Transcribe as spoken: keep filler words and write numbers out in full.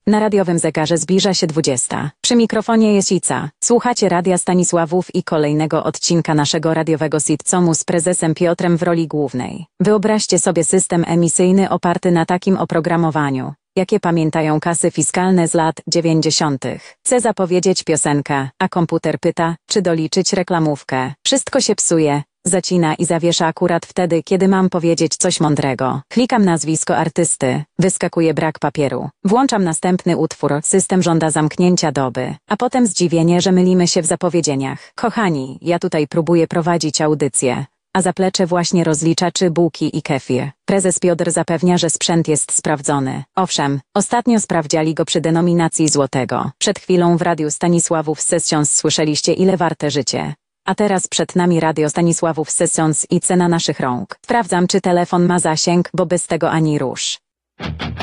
Na radiowym zegarze zbliża się dwudziesta. Przy mikrofonie jest Ica. Słuchacie Radia Stanisławów i kolejnego odcinka naszego radiowego sitcomu z prezesem Piotrem w roli głównej. Wyobraźcie sobie system emisyjny oparty na takim oprogramowaniu, jakie pamiętają kasy fiskalne z lat dziewięćdziesiątych. Chce zapowiedzieć piosenkę, a komputer pyta, czy doliczyć reklamówkę. Wszystko się psuje, zacina i zawiesza akurat wtedy, kiedy mam powiedzieć coś mądrego. Klikam nazwisko artysty, wyskakuje brak papieru. Włączam następny utwór, system żąda zamknięcia doby, a potem zdziwienie, że mylimy się w zapowiedzieniach. Kochani, ja tutaj próbuję prowadzić audycję, a zaplecze właśnie rozlicza czy bułki i kefir. Prezes Piotr zapewnia, że sprzęt jest sprawdzony. Owszem, ostatnio sprawdziali go przy denominacji złotego. Przed chwilą w Radiu Stanisławów Sessions słyszeliście, ile warte życie. A teraz przed nami Radio Stanisławów Sessions i cena naszych rąk. Sprawdzam, czy telefon ma zasięg, bo bez tego ani rusz.